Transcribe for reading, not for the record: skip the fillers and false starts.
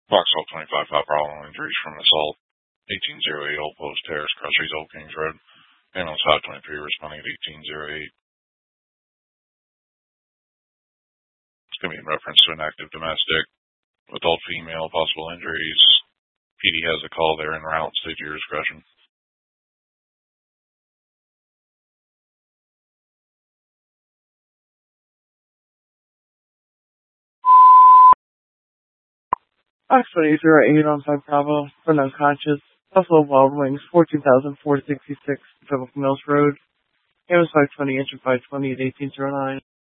Vauxhall 25 5 problem injuries from assault. 1808 Old Post Terrace, Cross Street, Old Kings Road. Ambulance 523 responding at 1808. It's going to be in reference to an active domestic. Adult female, possible injuries. PD has a call there en route. State your discretion. Fox 2008 on 5 Bravo, for unconscious. Buffalo Wild Wings, 14,466, Philip Mills Road. Ambulance 520, engine 520 at 1809.